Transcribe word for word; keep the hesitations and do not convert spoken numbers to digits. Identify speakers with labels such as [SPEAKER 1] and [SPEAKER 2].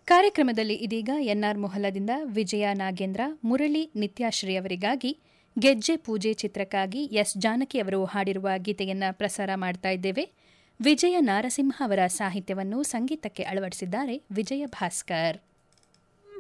[SPEAKER 1] ಕಾರ್ಯಕ್ರಮದಲ್ಲಿ ಇದೀಗ ಎನ್ಆರ್ ಮೊಹಲ್ಲದಿಂದ ವಿಜಯ ನಾಗೇಂದ್ರ, ಮುರಳಿ ನಿತ್ಯಾಶ್ರೀ ಅವರಿಗಾಗಿ ಗೆಜ್ಜೆ ಪೂಜೆ ಚಿತ್ರಕ್ಕಾಗಿ ಎಸ್ ಜಾನಕಿ ಅವರು ಹಾಡಿರುವ ಗೀತೆಯನ್ನು ಪ್ರಸಾರ ಮಾಡ್ತಾ ಇದ್ದೇವೆ. ವಿಜಯ ನಾರಸಿಂಹ ಅವರ ಸಾಹಿತ್ಯವನ್ನು ಸಂಗೀತಕ್ಕೆ ಅಳವಡಿಸಿದ್ದಾರೆ ವಿಜಯ ಭಾಸ್ಕರ್.